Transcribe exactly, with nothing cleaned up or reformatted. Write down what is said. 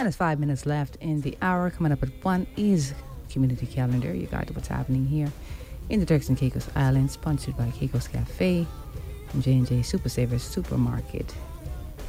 And it's five minutes left in the hour. Coming up at one is Community Calendar. You got what's happening here in the Turks and Caicos Islands, sponsored by Caicos Cafe and J and J Super Savers Supermarket.